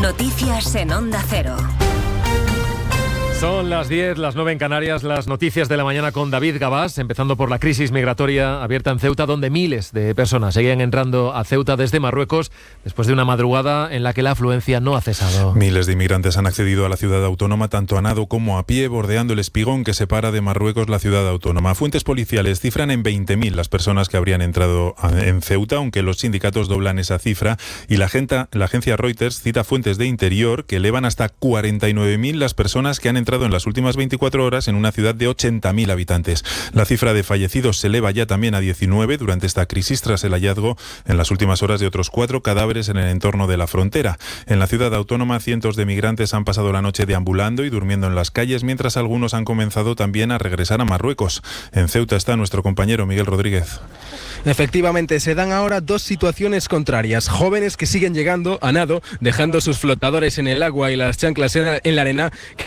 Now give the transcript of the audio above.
Noticias en Onda Cero. Son las 10, las 9 en Canarias, las noticias de la mañana con David Gabás, empezando por la crisis migratoria abierta en Ceuta, donde miles de personas seguían entrando a Ceuta desde Marruecos después de una madrugada en la que la afluencia no ha cesado. Miles de inmigrantes han accedido a la ciudad autónoma tanto a nado como a pie, bordeando el espigón que separa de Marruecos la ciudad autónoma. Fuentes policiales cifran en 20.000 las personas que habrían entrado en Ceuta, aunque los sindicatos doblan esa cifra, y la agencia Reuters cita fuentes de Interior que elevan hasta 49.000 las personas que han entrado en las últimas 24 horas en una ciudad de 80.000 habitantes. La cifra de fallecidos se eleva ya también a 19 durante esta crisis tras el hallazgo en las últimas horas de otros 4 cadáveres en el entorno de la frontera. En la ciudad autónoma, cientos de migrantes han pasado la noche deambulando y durmiendo en las calles, mientras algunos han comenzado también a regresar a Marruecos. En Ceuta está nuestro compañero Miguel Rodríguez. Efectivamente, se dan ahora dos situaciones contrarias. Jóvenes que siguen llegando a nado, dejando sus flotadores en el agua y las chanclas en la arena,